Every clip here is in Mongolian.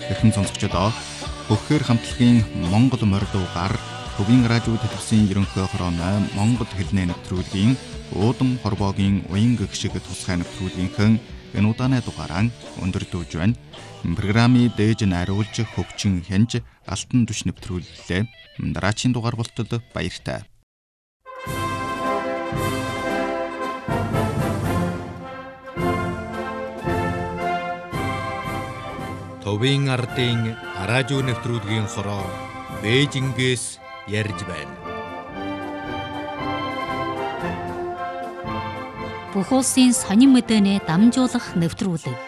Эрхэм сонсогчдоо Хөхөр хамтлагийн Монгол мордуугаар Төвийн радио телевизийн ерөнхий хорооны Монгол хэлний нэвтрүүлгийн уудам хорвоогийн уян гэгшиг тусгай нэвтрүүлгийнхэн энэ удааны дугаараа өндөрдөөж байна. Программын дээж найруулж хөгжин хянж алтан түш нэвтрүүллээ. Дараагийн дугаар болтод баяртай. Төвийн ардын радио нэвтрүүлгийн хороо Бээжингээс ярьж байна. Бүх улсын сонин мэдээний дамжуулах нэвтрүүлэг.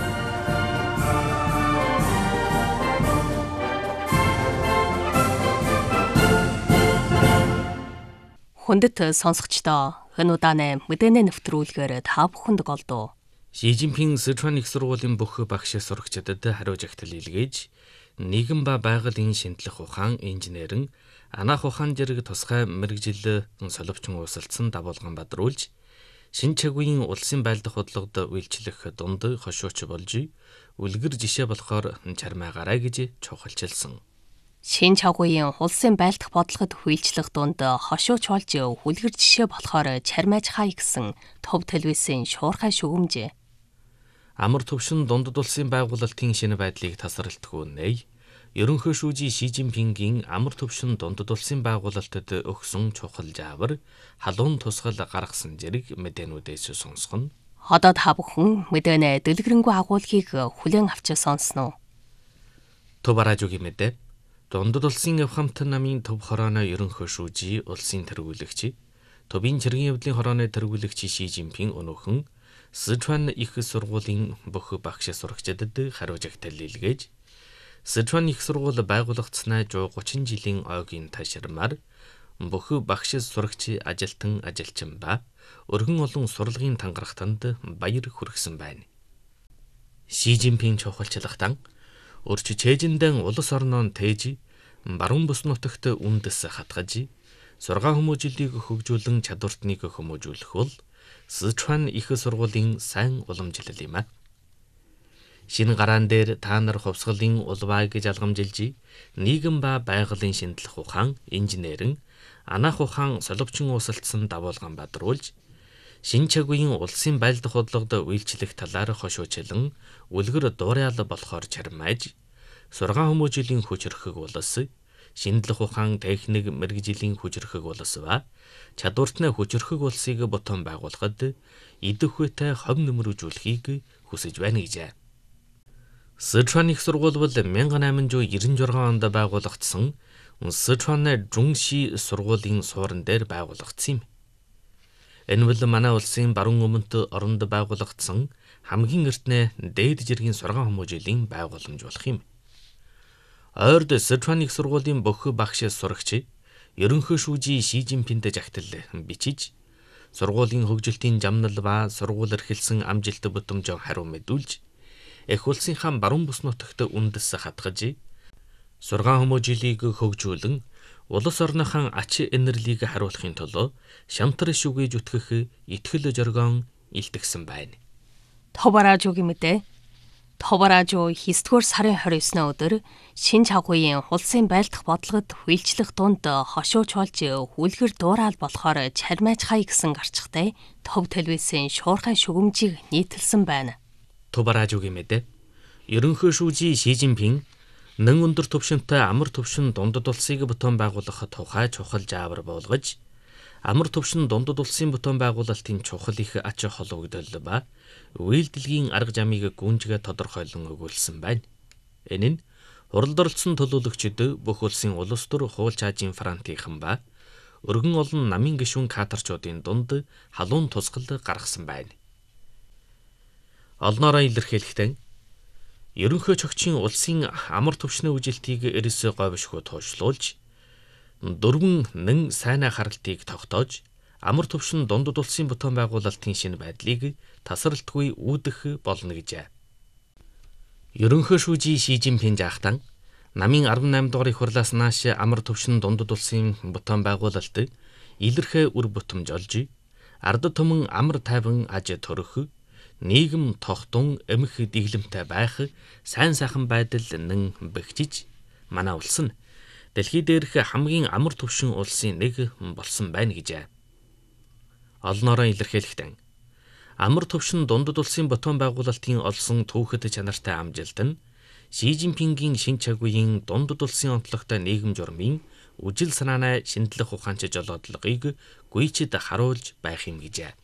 Хүндэт сонсогчдоо энэ удааны мэдээний нэвтрүүлгээр та бүхэнд голдуу. Ши Жинпин Сычуан их сургуулийн бүх багш сурагчдад хариу жагтал илгээж нийгэм ба байгалийн шинжлэх ухаан инженерэн анаах ухаан зэрэг тусгай мэрэгжил соловчон уусалцсан дагуулган бадруулж шинэ чагийн улсын байлдах бодлогод үйлчлэх дунд хошууч болж үлгэр жишээ болохоор чармайгаарай гэж чухалчилсан. Шинэ чагийн улсын байлдах бодлогод үйлчлэх дунд хошууч болж үлгэр жишээ болохоор чармайж хай гэсэн төв телевизийн шуурхай шүгэмжээ. Амар төвшин дундад улсын байгуулалтын шинэ байдлыг тасралтгүй нэй. Ерөнхий шүүжи Ши Жинпингийн амар төвшин дундад улсын байгуулалтад өгсөн чухал жаавар халуун тусгал гаргасан зэрэг мэдээнүүдээс сонсгоно. Одоо та бүхэн мэдээний дэлгэрэнгүй агуулгыг хүлээн авч сонсноо. Төв радиогийн мэдээ. Дундад улсын явхамт намын төв хорооны ерөнхий шүүжи улсын тэргүүлэгч, төвийн цэргийн явдлын хорооны тэргүүлэгч Ши Жинпин өнөөхөн Сычуан их сургуулийн бүх багш сурагчдад хариу жагтал илгээж Сычуан их сургууль байгуулагдсанаа 130 жилийн ойгийн ташрамаар бүх багш сурагч ажилтан ажилчин ба өргөн олон сурлагын тангарахтанд баяр хүргэсэн байна. Ши Жинпин чухалчлагтан өрч чэжиндэн улс орноо тээж баруун бүс нутагт үндэс хатгаж сургаан хүмүүжлийг хөгжүүлэн чадвартныг хүмүүжүүлэх бол Сычуан их сургуулийн сайн уламжлал юм а. Шинэ гараан дээр та нар хувьсгалын улбайг жалгамжилж нийгэм ба байгалийн шинжлэх ухаан инженерэн анаах ухаан соловчон уусалцсан дагуулган бадруулж шинэ чагийн улсын байлдах бодлогод үйлчлэх талаар хошуучлан үлгэр дуурайал болохоор чармайж сургаан хүмүүжлийн хүчрхэг улс шинжлэх ухаан техник мэрэгжлийн хүчрхэг улс ба чадвартны хүчрхэг улсыг ботон байгуулахад идэх үетэй хов нөмрөжүүлэхийг хүсэж байна гэж. Сычуан их сургууль бол 1896 онд байгуулагдсан Сычуаны Жунши сургуулийн суурин дээр байгуулагдсан юм. Энэ бол манай улсын баруун өмнөд оронд байгуулагдсан хамгийн эртний дээд жиргийн сургаан хүмүүжлийн байгууламж болох юм. Ойрд Сычуан их сургуулийн бүх багш сурагч ерөнхий шүүжи Ши Жинпинд жагтал бичиж сургуулийн хөгжилтийн жамнал ба сургууль эрхэлсэн амжилт бүтэмж хариу мэдүүлж эх улсынхаа баруун бүс нутагт үндэс хатгаж сургаан хүмүүжлийг хөгжүүлэн улс орныхон ач энерлийг харуулахын тулд шантар шүгэж үтгэх итгэл жоргон илтгэсэн байна. Төв радиогийн мэдээ. Төв радио 9-р сарын 29-ны өдөр шинэ чагийн улсын байлдах бодлогод үйлчлэх дунд хошууч болж үлгэр дуурайал болохоор чармайж хай гэсэн гарчгатай төв телевизийн шуурхай шүгэмжийг нийтэлсэн байна. Төв радиогийн мэдээ. Ерөнхий шүүжи Ши Жинпин нэн өндөр түвшинтэй амар түвшин дундад улсыг ботон байгуулах тухай чухал жаавар болгож амар түвшин дундад улсын ботон байгуулалтын чухал их ач холбогдол ба үйлдэлгийн арга замыг гүнжгээ тодорхойлон өгүүлсэн байна. Энэ нь хуралд оролцсон төлөөлөгчид бүх улсын улс төр хууль чаажийн франтийнхан ба өргөн олон намын гишүүн кадрчуудын дунд халуун тусгал гаргасан байна. Олноороо илэрхийлэхдээ ерөнхий чогчийн улсын амар түвшний үжилтийг эрс говьшгүй туушлуулж дөрвөн нэн сайнаа харалтыг тогтоож амар түвшин дундад улсын ботон байгуулалтын шинэ байдлыг тасралтгүй үүдэх болно гэж. Ерөнхий шүүжи Ши Жинпин жаахтан намын 18 дугаар их хурлаас нааш амар түвшин дундад улсын ботон байгуулалт илэрхээ үр бүтэмж олж ард түмэн амар тайван аж төрөх нийгэм тогтун эмх дэглэмтэй байх сайн сайхан байдал нэн бэхжиж манай улс нь дэлхий дээрх хамгийн амар түвшин улсын нэг болсон байна гэжээ. Олон орон илэрхийлэхдээ амар түвшин дундад улсын ботон байгуулалтын олсон түүхэд чанартай амжилт нь Ши Жинпингийн шин чагуугийн дундад улсын онцлогтой нийгэм журмын үжил санааны шинжлэх ухаанч жолоодлогыг гүйчэд харуулж байх юм гэжээ.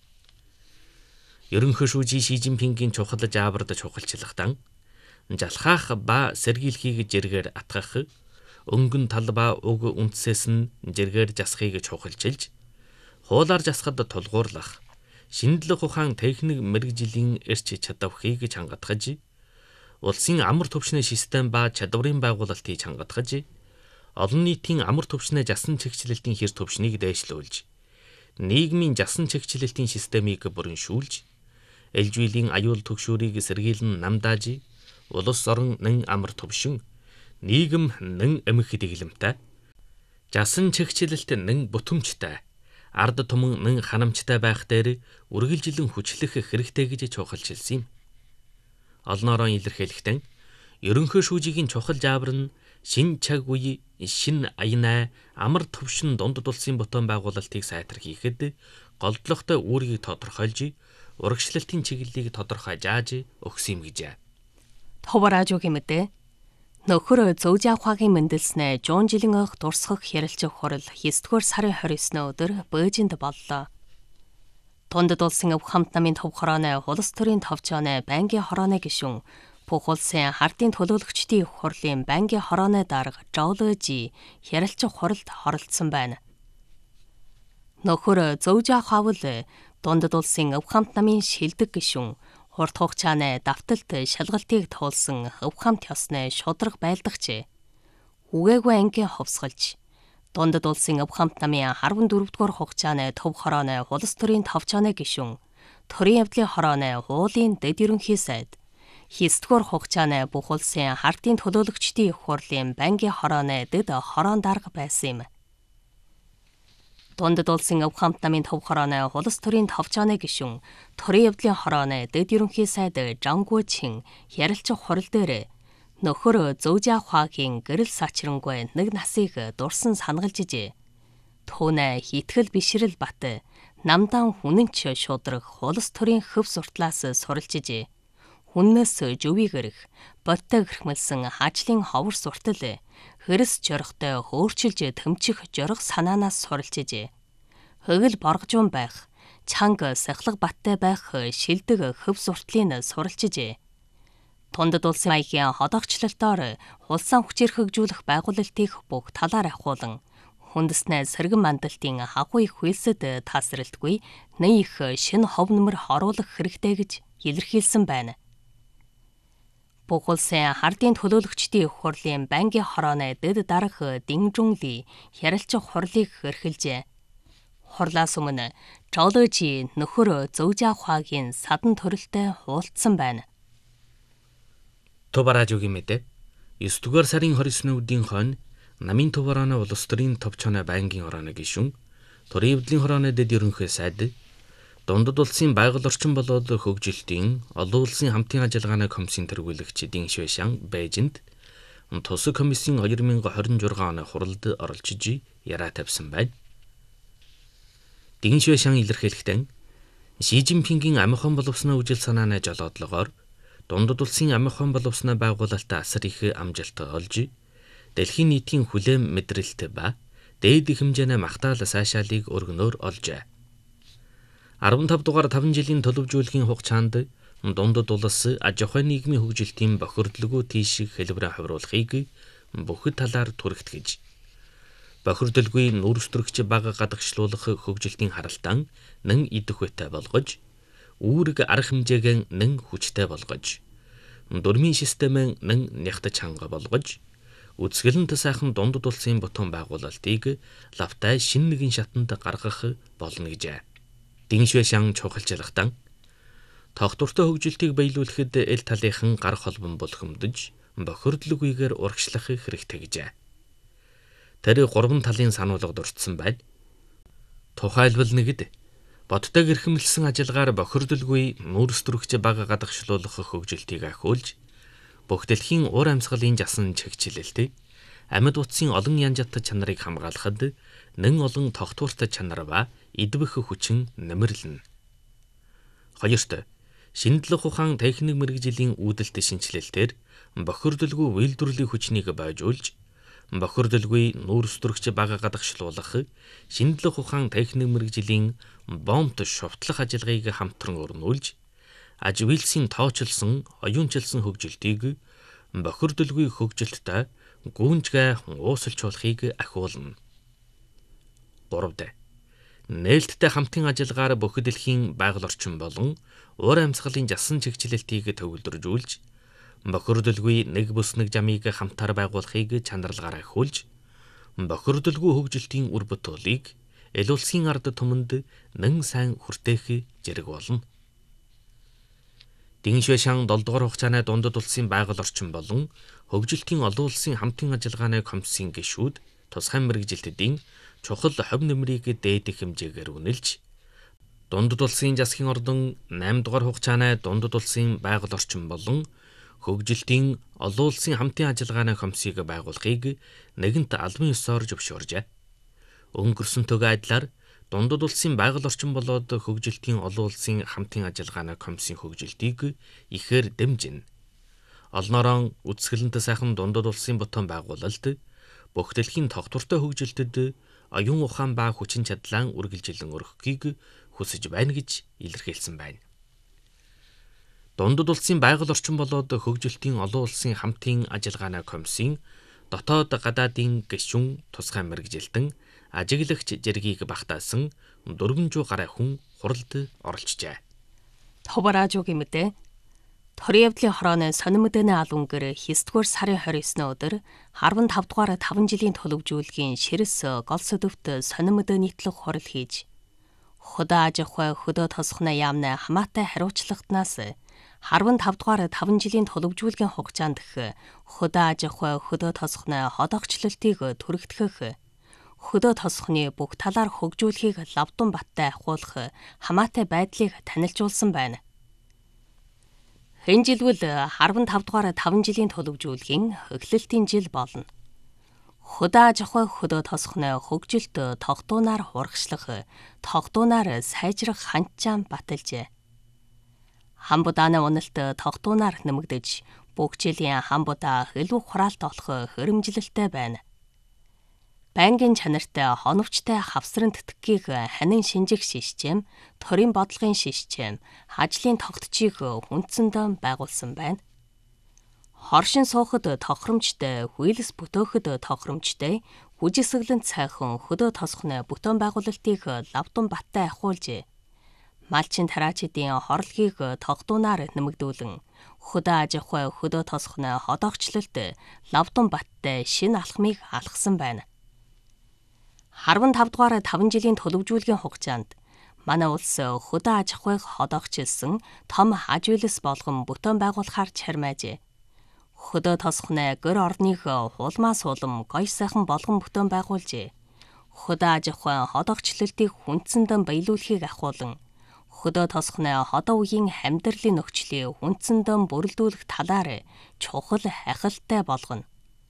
Ерөнхий шүүжий Ши Жинпингийн чухал жаабард чухалчлахтан жалхаах ба сэргийлхийг жиргээр атгах, өнгөн тал ба уг үндсээс нь жиргээр жасахыг чухалчилж, хуулаар жасахад тулгуурлах, шинжлэх ухаан техник мэргэжлийн эрч чадварыг чангатгаж, улсын амар түвшний систем ба чадварын байгуулалтыг чангатгаж, олон нийтийн амар түвшний жасан чигчлэлтийн хэр түвшнийг дээшлүүлж, нийгмийн жасан чигчлэлтийн системийг бүрэншүүлж, ээлжүйлийн аюул түгшүүрийг сэргийлэн намдааж, улс орон нэн амар түвшин, нийгэм нэн эмх дэглэмтэй, жасан чигчлэлт нэн бүтэмжтэй, ард түмэн нэн ханамжтай байх дээр үргэлжлэн хүчлэх хэрэгтэй гэж чухалчилсан юм. Олон орон илэрхийлэхдээ ерөнхий шүүжигийн чухал жаабар нь шин чаг үе, шин аянаа, амар түвшин дундад улсын ботон байгуулалтыг сайтар хийхэд голдлогтой үүргийг тодорхойлж, урагшлалтын чиглэлийг тодорхой зааж өгсөн юм гэжээ. Товаражуугийн мэдээ нөхөр Зөүжиахуагийн мэндэлснэ 100 жилийн өх дурсгах ярилцах хурал 9-р сарын 29-ны өдөр Бээжинд боллоо. Дундад улсын өв хамт намын төв хорооны улс төрийн товчооны байнгын хорооны гишүүн бүх улсын хардын төлөөлөгчдийн хурлын байнгын хорооны дарга Жолжи ярилцах хуралд оролцсон байна. Нөхөр Зөүжиахуавл дундад улсын өв хамт намын шилдэг гишүүн урт хугацааны давталт шалгалтыг туулсан өв хамт ёсны шударга байлдагч үгээгүй ангийн хувьсгалж дундад улсын өв хамт намын 14-р хугацааны төв хорооны улс төрийн товчооны гишүүн төрийн явдлын хорооны уулын дэд ерөнхий сайд 9-р хугацааны бүх улсын хардын төлөөлөгчдийн их хурлын байнгын хорооны дэд хороон дарга байсан юм. Дундад улсын өв хамт намын төв хорооны улс төрийн товчооны гишүүн төрийн явдлын хорооны дэд ерөнхий сайд Жангучин ярилцах хурал дээр нөхөр Зөүжиахуагийн гэрэл сачрангүй нэг насыг дурсан санагалжжээ. Түүнээ хитгэл бишрэл бат намдан хүнэнч шудрах улс төрийн хөв суртлаас суралжжээ. Хүннээс жүвийг өрөх, бодтой гэрхмэлсэн хажлын ховор суртал хэрэс жорхтой хөөрчилж төмчих жорох санаанаас суралжжээ. Хөгөл боргожун байх, чанга сахлаг баттай байх шилдэг хөв суртлын суралжжээ. Дундад улсын маягийн ходогчлолтоор улсаа хүчээр хөгжүүлэх байгуулалтыг бүх талаар ахуулан хүндэснээ сэргэн мандалтын хагуу их хөлсөд тасралтгүй нэн их шинэ хов нэмэр оруулах хэрэгтэй гэж илэрхийлсэн байна. Бүх улсын хардын төлөөлөгчдийн их хурлын байнгын хорооны дэд дарга Динжунли ярилцах хурлыг эрхэлжээ. Хурлаас өмнө Жолжи нөхөр Зөүжиахуагийн садан төрөлтэй хуулцсан байна. Товаражуугийн мэдээ 9-р сарын 29-ны өдрийн хойно намын төв хорооны улс төрийн товчооны байнгын хорооны гишүүн төрийн явдлын хорооны дэд ерөнхий сайд дундад улсын байгаль орчин болоод хөгжилтийн олон улсын хамтын ажиллагааны комиссийн тэргүүлэгч Дин Швэшан Бээжинд тус комиссийн 2026 оны хуралд оролцож яраа тавьсан байна. Дин Швэшан илэрхийлэхдээ Ши Жинпингийн амихон боловсны үжил санааны жолоодлогоор дундад улсын амихон боловсны байгуулалтаа асар их амжилт олж дэлхийн нийтийн хүлээн мэдрэлт ба дээд хэмжээний магтаал сайшаалыг өргөнөөр олжээ. 15 дугаар 5 жилийн төлөвжүүлгийн хугацаанд дундад улс аж ахуйн нийгмийн хөгжилтийн бохирдлогоо тийш хэлбэрээр хавруулахыг бүхэл талаар түрэгтгэж бохирдолгүй нүрстрэгч бага гадагшлуулах хөгжилтийн харалтан нэн идэх үетэй болгож үүрэг арга хэмжээг нэн хүчтэй болгож дурмын системэн нэн нягт чанга болгож үсгэлэнт сайхан дундад улсын ботон байгуулалтыг лавтай шинэ нэгэн шатанд гаргах болно гэжээ. Дин Швэшан чухалчлахтан тогтвортой хөгжилтийг биелүүлэхэд эл талынхан гар холбон болгомдож бохирдлогүйгээр урагшлах хэрэгтэй гэжээ. Тэр 3 талын сануулга дурдсан байна. Тухайлбал нэгд Бодтой гэрхэмлсэн ажиллагаар бохирдолгүй нүүрс төрөгч бага гадагшлуулах хөгжилтийг ахиулж, бүх дэлхийн ур амьсгалын жасан чигчлэлтэй амьд утсын олон янжат чанарыг хамгаалахад нэн олон тогтвортой чанар ба идвэх хүчин нэмэрлэнэ. Хоёрт шинжлэх ухаан техник мэргэжлийн үүдэлт шинжилэлтээр бохирдолгүй үйлдвэрлэлийн хүчнийг бойжуулж, бохирдолгүй нүүрс төрөгч бага гадагшлуулах шинжлэх ухаан техник мэргэжлийн бомбт шувтлах ажиллагааг хамтран өрнүүлж, аж үйлсийн тоочилсон, оюунчилсан хөгжилтийг бохирдолгүй хөгжилттэй гүнжгээ уусалжуулахыг ахиулна. 3. Нээлттэй хамтын ажиллагаар бүх дэлхийн байгаль орчин болон ур амьсгалын жасан чигчлэлтийг төвлөржүүлж, бохирдолгүй нэг бүс нэг жамыг хамтаар байгуулахыг чанарлагаар ахиулж, бохирдолгүй хөгжилтийн үр бүтээлийг эл улсын ард түмэнд нэн сайн хүртээх зэрэг болно. Диншвэшан 7 дугаар хугацааны дундад улсын байгаль орчин болон хөгжилтийн олон улсын хамтын ажиллагааны комиссийн гишүүд тусгай мэргэжилтдийн чухал хувь нэмрийг дээдэх хэмжээгээр үнэлж, дундад улсын засгийн ордон 8 дугаар хугацааны дундад улсын байгаль орчин болон хөгжилтийн олон улсын хамтын ажиллагааны комиссийг байгуулахыг нэгэнт албан ёсоор зөвшөөржээ. Өнгөрсөнтэйгээ адилаар дундад улсын байгаль орчин болоод хөгжилтийн олон улсын хамтын ажиллагааны комиссийн хөгжилтийг ихээр дэмжинэ. Олноороо үсгэлэнтэй сайхан дундад улсын ботон байгуулалт бүх дэлхийн тогтвортой хөгжилтэд оюун ухаан ба хүчин чадлаа үргэлжилэн өргөхийг хүсэж байна гэж илэрхийлсэн байна. Дундад улсын байгаль орчин болоод хөгжилтийн олон улсын хамтын ажиллагааны комиссийн дотоод гадаадын гишүүн тусгай мэргэжилтэн ажиглагч зэргийг багтаасан 400 гаруй хүн хуралд оролцжээ. Товаражуугийн мэдээ. Торын явдлын хорооны сонин мэдээний албангэр 9-р сарын 29-ны өдөр 15 дугаар 5 жилийн төлөвжүүлгийн ширэс гол сэдвт сонин мэдээ нийтлэх хурал хийж, худаа аж ахуй хөдөө тосхны яамны хамаатай хариуцлагатнаас 15 дугаар 5 жилийн төлөвжүүлгийн хугацаанд худаа аж ахуй хөдөө тосхны ходогчлолтыг түрэгдэх, хөдөө тосхны бүх талаар хөгжүүлэхийг лавдун баттай ахиулах хамаатай байдлыг танилцуулсан байна. Энэ жилвэл 15 дугаар 5 жилийн төлөвжүүлгийн эхлэлтийн жил болно. Худаа аж ахуй хөдөө тосхны хөгжилт тогтуунаар урагшлах, тогтуунаар сайжрах ханчаан баталжээ. Хамбудааны уналт тогтуунаар нэмэгдэж, бүх жилийн хамбудаа илүү хураалт олох хэрэмжилэлтэй байна. Байнгын чанартай хоновчтой хавсран тэтгэхийг ханин шинжих систем, торийн бодлогын систем, хажлын тогтчийг хүндсэндээ байгуулсан байна. Хоршин суухад тохиромжтой, хүйлс бүтөөхөд тохиромжтой, хүжисгэлэн цайхан хөдөө тосхны бүтээн байгуулалтыг лавдун баттай ахиулжээ. Малчин тараачдын хорлохыг тогтуунаар нэмэгдүүлэн, худаа аж ахуй хөдөө тосхны ходоогчлолт лавдун баттай шинэ алхмыг алхсан байна. 15 дугаар 5 жилийн төлөвжүүлгийн хугацаанд манай улс худаа аж ахуйг ходоогчилсан том аж үйлс болгон бүтээн байгуулахаар чармаажээ. Хөдөө тосхны гэр орныг хулмаа суулам гоё сайхан болгон бүтээн байгуулжээ. Худаа аж ахуй ходоогчлолтыг хүндсэндэн биелүүлэхийг ахиулан, хөдөө тосхны ходоо үеийн амьдралын нөхцөлийг хүндсэндэн бүрэлдүүлэх талаар чухал ахилттай болгоно.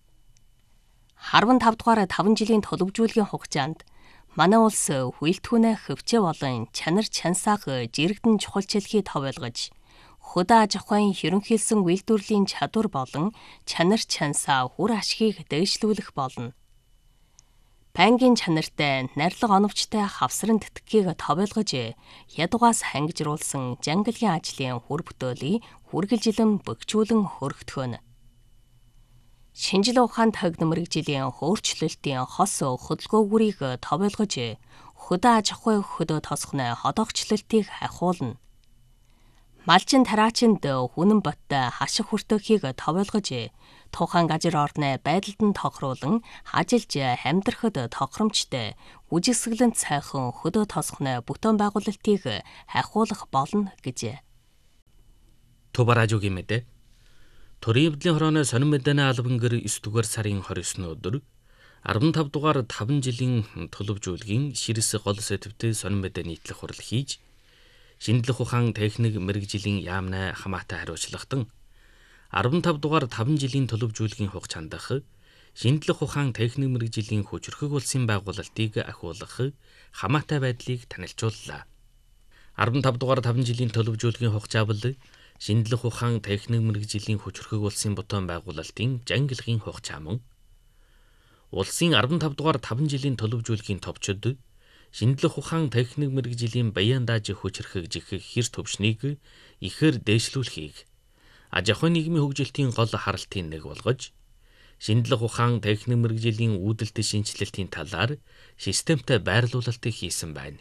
15 дугаар 5 жилийн төлөвжүүлгийн хугацаанд манай улс хүлтгүүнээ хөвчөө болон чанар чансаах жирэгдэн чухалчлалыг товойлгож, худаа аж ахуйн ерөнхийлсөн үйлдвэрлэлийн чадвар болон чанар чансаа хүр ашгийг дээшлүүлэх болно. Байнгын чанартай, нарилга оновчтой хавсран тэтгэхийг товойлгож, ядугаас хангижруулсан жангалын ажлын хүр бүтээлийг хүргэлжилэн бөхжүүлэн хөргөтгөнө. Шинжлэх ухаан тагнам мэргэжлийн хөөрчлөлтийн хос хөдөлгөөгүүрийг товойлгож, худаа аж ахуй хөдөө тосхны ходоогчлолтыг ахиулна. Малчин тараачинд хүнэн боттой хаших хүртэхийг товойлгож, тухайн газар орны байдалд нь тохируулан ажиллаж амьдрахад тохиромжтой, үжигсгэлэн цайхан хөдөө тосхны бүтээн байгуулалтыг ахиулах болно гэжээ. Товаражуугийн мэдээ. Торын явдлын хорооны сонин мэдээний албангэр 9 дугаар сарын 29-ны өдөр 15 дугаар 5 жилийн төлөвжүүлгийн ширс гол сэдвтэй сонин мэдээ нийтлэх хурал хийж, шинжлэх ухаан техник мэрэгжлийн яамнай хамаатай хариуцлагатан 15 дугаар 5 жилийн төлөвжүүлгийн хугацаанд шинжлэх ухаан техник мэрэгжлийн хүчрхэг улсын байгуулалтыг ахиулах хамаатай байдлыг танилцууллаа. 15 дугаар 5 жилийн төлөвжүүлгийн хугацаа бол шинжлэх ухаан техник мэрэгжлийн хүчрхэг улсын бутуун байгуулалтын жангилгын хугацаа мөн. Улсын 15 дугаар 5 жилийн төлөвжүүлгийн товчид шинжлэх ухаан техник мэрэгжлийн баян дааж хүчрхэг жихэх хэр төвшнийг ихээр дээшлүүлэхийг аж ахуйн нийгмийн хөгжилтийн гол харалтын нэг болгож, шинжлэх ухаан техник мэрэгжлийн үүдэлт шинжилэлтийн талаар системтэй байрлуулалтыг хийсэн байна.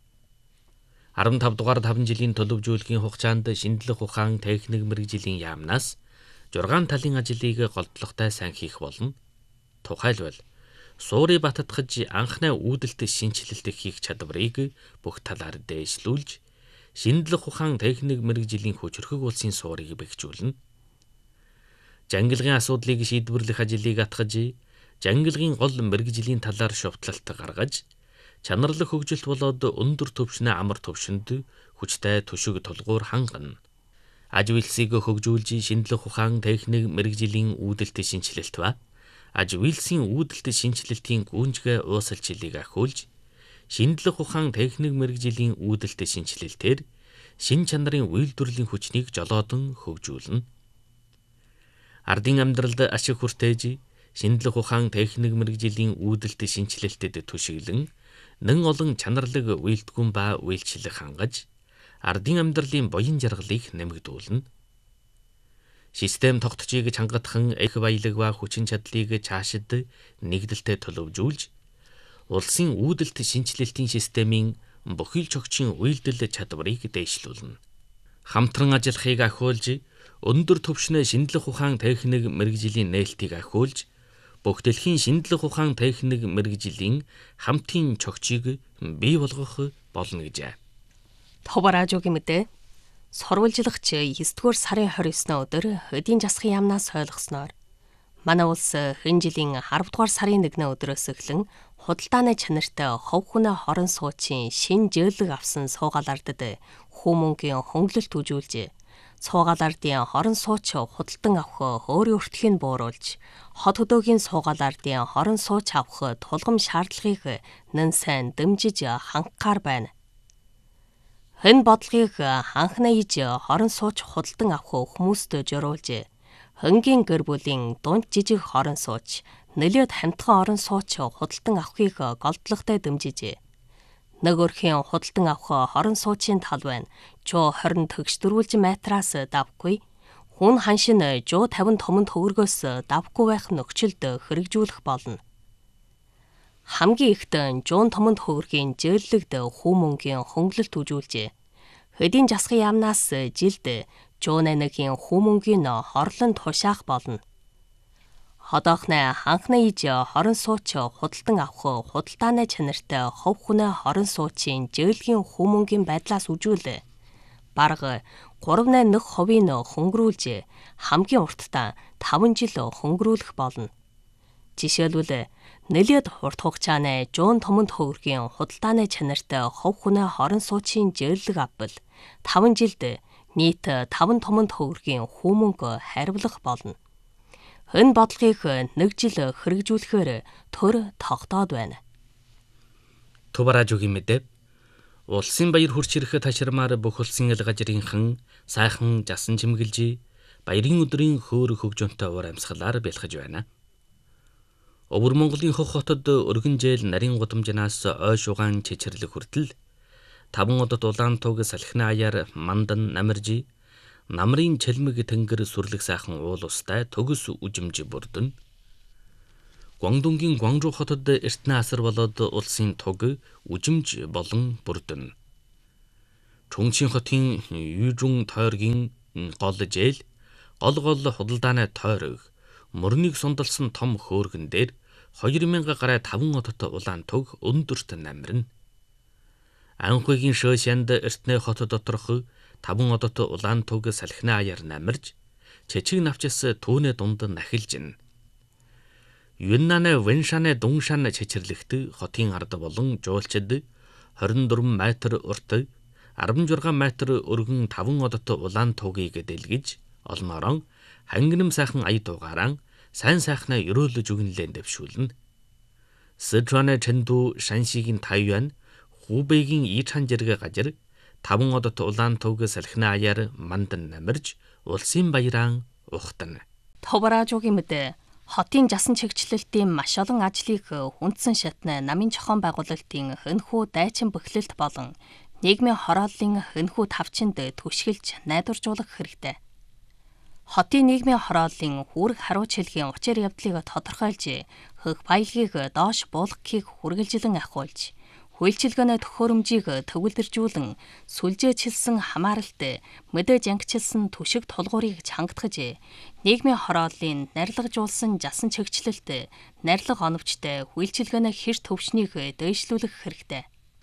15 дугаар 5 жилийн төлөвжүүлгийн хугацаанд шинжлэх ухаан техник мэрэгжлийн яамнаас 6 талын ажлыг голдлоготой сайн хийх болно. Тухайлбал, суурийг баттгаж анхны үүдэлт шинжилэлт хийх чадварыг бүх талаар дээшлүүлж, шинжлэх ухаан техник мэрэгжлийн хүчрхэг улсын суурийг бэхжүүлнэ. Жангилгын асуудлыг шийдвэрлэх ажлыг атгаж, жангилгын гол мэрэгжлийн талаар шувталт гаргаж, чанарлах хөгжилт болоод өндөр түвшний амар түвшинд хүчтэй төшөг тулгуур хангана. Аж үйлсийг хөгжүүлж, шинжлэх ухаан техник мэрэгжлийн үүдэлт шинжилэлт ба аж үйлсийн үүдэлт шинжилэлтийн гүнжгэ уусалчлалыг ахиулж, шинжлэх ухаан техник мэрэгжлийн үүдэлт шинжилэлтээр шин чанарын үйлдвэрлэлийн хүчнийг жолоодон хөгжүүлнэ. Ардын амьдралд ашиг хүртээж, шинжлэх ухаан техник мэрэгжлийн үүдэлт шинжилэлтэд түшиглэн, нэн олон чанарлаг үйлдгүүн ба үйлчлэл хангаж, ардын амьдралын буян жаргалыг нэмэгдүүлнэ. Систем тогтцыг чангатхан их баялаг ба хүчин чадлыг цаашид нэгдэлтэй төлөвжүүлж, улсын үүдэлт шинжилэлтийн системийн бүхэл чогчийн үйлдэл чадварыг дээшлүүлнэ. Хамтран ажиллахыг ахиулж, өндөр түвшний шинжлэх ухаан техник мэрэгжлийн нээлтийг ахиулж, бүх дэлхийн шинжлэх ухаан техник мэрэгжлийн хамтын чогчийг бий болгох болно гэжээ. Товар радиогийн мэдээ. Сурвалжлагч 9-р сарын 29-ны өдөр эдийн засгийн яамнаас ойлгосноор манай улс хэн жилийн 10-р сарын 1-ний өдрөөс эхлэн худалдааны чанартай хов хүнээ хорон суучийн шин жирлэг авсан суугаалардад хүмүүнгийн хөнгөлөлт үзүүлж, суугаалардын хорон сууч худалдан авах өөрийн өртгийг бууруулж, хот хөдөөгийн суугаалардын хорон сууч авах тулгам шаардлагыг нэн сайн дэмжиж хангахаар байна. Энэ бодлогыг анхны иж хорон сууч худалдан авах хүмүүст зориулж, хонгийн гэр бүлийн дунд жижиг хорон сууч, нэлээд хамтхан орон сууч худалдан авахыг голдлоготой дэмжиж, нэг өрхийн худалдан авах хорон суучийн тал байна. Жоо 20 төгсдөрүүлж матраас давхгүй, хүн ханшин жоо 50 томон төгрөгөөс давхгүй байх нөхцөлд хэрэгжүүлэх болно. Хамгийн ихтэй жуун томон төгрөгийн жирлэгд хүмүүнгийн хөнгөлөлт үзүүлж, эдийн засгийн яамнаас жилд жуун 1-ийн хүмүүнгийн хорлон тушаах болно. Одоохны анхны иж хорон сууч худалдан авах худалдааны чанартай хов хүнээ хорон суучийн жирлэгийн хүмүүнгийн байдлаас үзвэл бараг 3.1% хөнгөрүүлж, хамгийн урттаа 5 жил хөнгөрүүлэх болно. Жишээлбэл, нэлээд урт хугацааны жуун томон төгрөгийн худалдааны чанартай хов хүнээ хорон суучийн жирлэг авбал 5 жилд нийт 5 томон төгрөгийн хүмүүнг хариулах болно. Энэ бодлогыг 1 жил хэрэгжүүлэхээр төр тогтоод байна. Товар радиогийн мэдээ. Улсын баяр хурц ирэх ташрамаар бүх улсын ил газрынхан сайхан жасан чимгэлж, баярын өдрийн хөөр хөгжөнтэй уур амьсгалаар бэлхэж байна. Өвөр Монголын хөх хотод өргөн жээл нарийн гудамжнаас ой шугаан чичэрлэг хүртэл 5 удад улаан туг салхины аяар мандан намирж, намрын чэлмэг тэнгэр сүрлэг сайхан уул устай төгс үжимж бүрдэн. Гуандунгийн Гуанчжоу хотод эртний асар болоод улсын туг үжимж болон бүрдэн. Чүнчийн хотын Южун тойргийн гол жээл, гол худалдааны тойрог, мөрнийг сундалсан том хөөргөн дээр 2000 гаруй 5 удад улаан туг өндөрт намирна. Анхуйгийн шөөшөнд эртний хот доторх 5 удад улаан туг салхины аяар намирж, чичиг навчис түүний дунд нахилжин. Юннаны Вэншаны Дунгшаны чичэрлэгт хотын ард болон жуулчид 24 метр урт 16 метр өргөн 5 одот улаан тугийг дэлгэж олноорон хангинам сайхан ая дугаараа сайн сайхнаа өрөөлөж өгнөлэн дэвшүүлнэ. Сычуаны Чэнду, Шаншигийн Тайвань, Хубэйгийн Ичхан зэрэг газар 5 одот улаан туг салхины аяар мандан намирж улсын баяраа ухтана. Товаражуугийн мэдээ хотын жасан чигчлэлтийн маш олон ажлыг хүндсэн шатны намын зохион байгуулалтын хөнхүү дайчин бэхлэлт болон нийгмийн хорооллын хөнхүү тавчинд түшгэлж найдваржуулах хэрэгтэй. Хотын нийгмийн хорооллын хүүрэг хариуцлагын учир явдлыг тодорхойлж, хөх баялагийг доош буулгахыг хүргэлжилэн ахиулж, хуульчилгээний төхөөрөмжийг төвлөржүүлэн, сүлжээчилсэн хамааралт, мэдээж ангичилсан түшиг тулгуурыг чангатгаж, нийгмийн хорооллын нарилгажуулсан жасан чигчлэлт, нарилга оновчтой хуульчилгээний хэр төвшнийг дээшлүүлэх хэрэгтэй.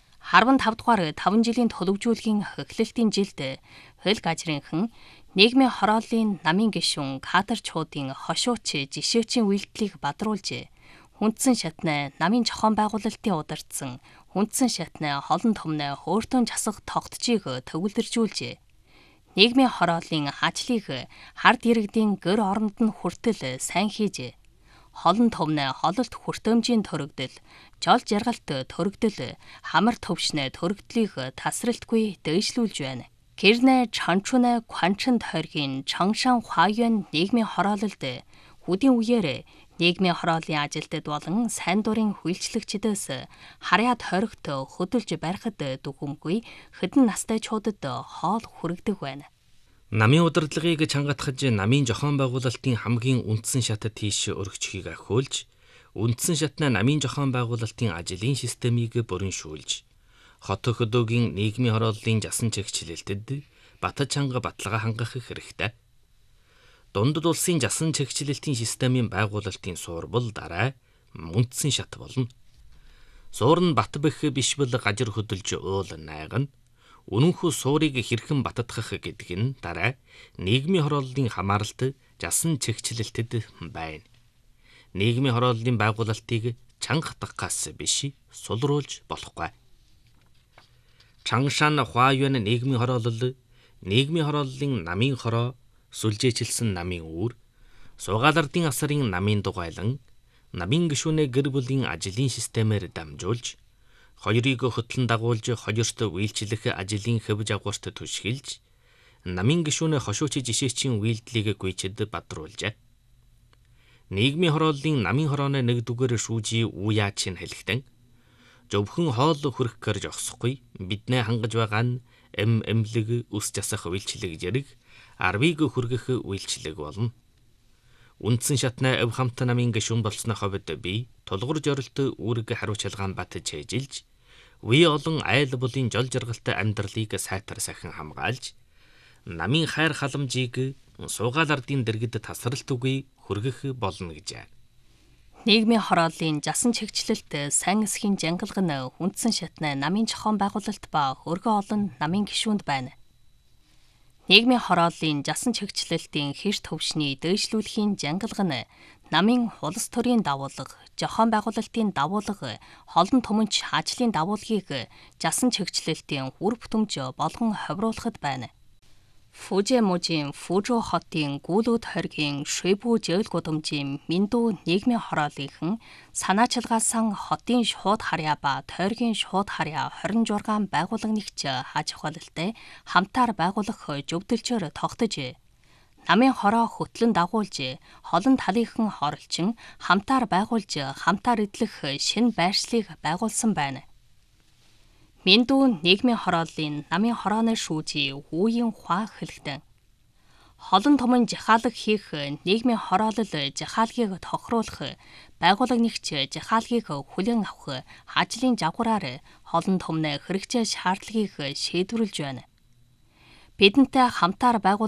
15 дугаар 5 жилийн төлөвжүүлгийн эхлэлтийн жилд хөл газрынхан нийгмийн хорооллын намын гишүүн кадрчуудын хошууч жишээчийн үйлдэлийг бадруулж, хүндсэн шатны намын зохион байгуулалтын удирдсан хүндсэн шатны холон томны хөөртөн засах тогтцыг төвлөржүүлж, нийгмийн хорооллын ажлыг хард иргэдийн гэр оронд нь хүртэл сайн хийж, холон томны хололт хүртээмжийн төрөгдөл, жол жаргалт төрөгдөл, хамар төвшнэ төрөгдлийг тасралтгүй дээшлүүлж байна. Кэрнэ чанчунэ кванчанд хоргийн Чонгшан Хуайюан нийгмийн хороололд хүдийн үеэр нийгмийн хорооллын ажилтнууд болон сайн дурын хуульчлагчдаас харьяат хоригт хөдөлж барихад дүгүмгүй хэдэн настайчуудад хоол хүрэгдэг байна. Намын удирдлагыг чангатгаж намын зохион байгуулалтын хамгийн үндсэн шатад тийш өргөжхийг ахиулж, үндсэн шатны намын зохион байгуулалтын ажлын системийг бүрэншүүлж, хот хөдөөгийн нийгмийн хорооллын жасан чигчлэлтэд бата чанга баталгаа хангах хэрэгтэй. Дундад улсын жасан чигчлэлтийн системийн байгуулалтын суурбал дараа үндсэн шат болно. Суур нь бат бэх биш бол гажир хөдөлж уул найгана. Үнэнхүү суурийг хэрхэн баттгах гэдэг нь дараа нийгмийн хорооллын хамааралт жасан чигчлэлтэд байна. Нийгмийн хорооллын байгуулалтыг чангатгахаас биш сулруулж болохгүй. Чонгшан Хуайюан нийгмийн хороолол, нийгмийн хорооллын намын хороо, сүлжээчилсэн намын үүр, суугаалардын асарын намын дугайлан, намын гишүүнээ гэр бүлийн ажлын системээр дамжуулж, хоёрыг хөтлөн дагуулж хоёрт үйлчлэх ажлын хэвж агуурт түшгэлж, намын гишүүнээ хошууч жишээчийн үйлдлийг гүйчэд бадруулжээ. Нийгмийн хорооллын намын хорооны нэг дүгээр шүүжи үяач нь хэлэхдээ зөвхөн хоол хүрэх гэж огсохгүй биднээ хангаж байгаа нь эмлэг үс засах үйлчлэг зэрэг 10-ыг хүргэх үйлчлэг болно. Үндсэн шатны өв хамт намын гишүүн болсны хувьд би тулгуур жорилт үүрэг хариуцлагаан бат чэжилж, үе олон айл булын жол жаргалтай амьдралыг сайтар сахин хамгаалж, намын хайр халамжийг суугаал ардын дэргэд тасралтгүй хүргэх болно гэжээ. Нийгмийн хорооллын жасан чигчлэлт сайн эсхийн жангалга нь хүндсэн шатны намын зохион байгуулалт ба хөргөө олон намын гишүүнд байна. Нийгмийн хорооллын жасан чигчлэлтийн хэр төвшний дээшлүүлэхийн жангалга нь намын хулс төрийн дагуулга, зохион байгуулалтын дагуулга, холон түмэнч ажлын дагуулгыг жасан чигчлэлтийн үр бүтэмж болгон ховруулахад байна. Фужимужийн Фужу хотын Гүүлүүд хоргийн Шэбүү жээл гудамжийн Минду нийгмийн хорооллынхан санаачилгаасан хотын шууд харьяа ба тойргийн шууд харьяа 26 байгууллага нэгч хааж ухаалалтай хамтаар байгуулах зөвдөлчөөр тогтож, намын хороо хөтлөн дагуулж, холон талынхан хоролчин хамтаар байгуулж хамтаар эдлэх шинэ байршлыг байгуулсан байна. Минду нийгмийн хорооллын намын хорооны шүүжи хүүгийн хаа хэлэхдээ холон томон жахаалаг хийх нийгмийн хороолол жахаалгийг тохируулах байгууллага нэгч жахаалгийг хүлээн авах ажлын жагвараар холон томны хэрэгцээ шаардлагыг шийдвэрлэж байна. Бидэнтэй хамтаар байгуулах